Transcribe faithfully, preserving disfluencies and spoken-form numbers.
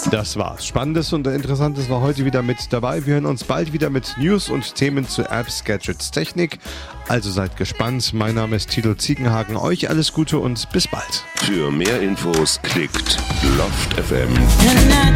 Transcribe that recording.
Das war's. Spannendes und Interessantes war heute wieder mit dabei. Wir hören uns bald wieder mit News und Themen zu Apps, Gadgets, Technik. Also seid gespannt. Mein Name ist Tilo Ziegenhagen. Euch alles Gute und bis bald. Für mehr Infos klickt loft F M.